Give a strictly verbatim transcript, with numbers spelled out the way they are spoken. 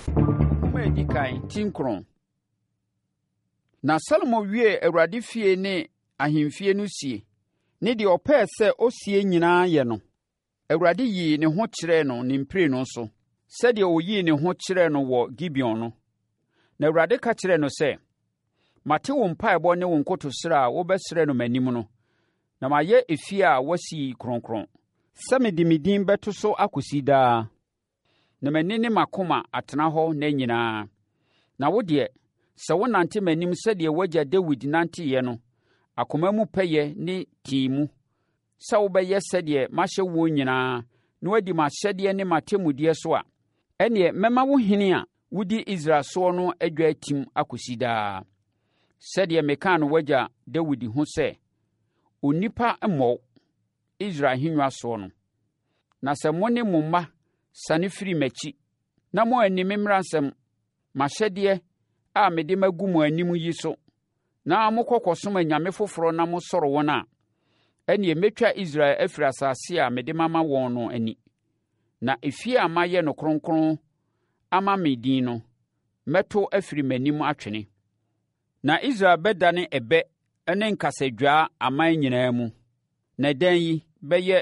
Mwedi kan tinkron. Na Salomo wie Awurade fie ne ahemfie no sie, ne de ɔpɛɛ sɛ osie nyinaa yɛ no. Awurade yii ne ho kyerɛɛ no ne mpire no so, sɛdeɛ oyii ne ho kyerɛɛ no wɔ Gibeon no. Na Awurade ka kyerɛɛ no sɛ, mate wo mpaebɔ ne wo nkotosrɛ a wobɛsrɛ no m'anim no, na mayɛ efie a wasi kronkron, sɛ mede me din bɛto so akɔsi daa. Na m'ani ne m'akoma atena hɔ nna nyinaa. Na wo deɛ, sɛ wonante m'anim sɛdeɛ w'agya Dawid nanteeɛ no, akoma mu pɛyɛ ne tii mu, sɛ wobɛyɛ sɛdeɛ mahyɛ wo nyinaa, na wadi m'ahyɛdeɛ ne m'atemmudeɛ so a, ɛnneɛ mɛma wo hene a wodi Israel soɔ no adwa atim akɔsi daa. Sɛdeɛ mekaa no w'agya Dawid ho sɛ, onipa mmɔ Israel ahennwa soɔ no. Na sɛ mo ne mo mma sane firi m'akyi, na mo anni me mmaransɛm, m'ahyɛdeɛ a mede magu mo anim yi so, na mokɔ kɔsom anyame foforɔ na mosɔre wɔn a, ɛnneɛ mɛtwa Israel afiri asase a mede mama wɔn no ani. Na efie a mayɛ no kronkron ama me din no, mɛto afiri m'anim atwene. Na Israel bɛdane ɛbɛ ne nkasadwaa aman nyinaa mu. Na ɛdan yi bɛyɛ